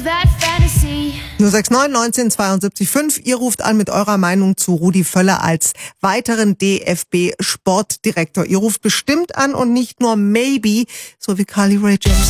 069 19 72 5. Ihr ruft an mit eurer Meinung zu Rudi Völler als weiteren DFB-Sportdirektor. Ihr ruft bestimmt an und nicht nur maybe, so wie Carly Rae Jepsen.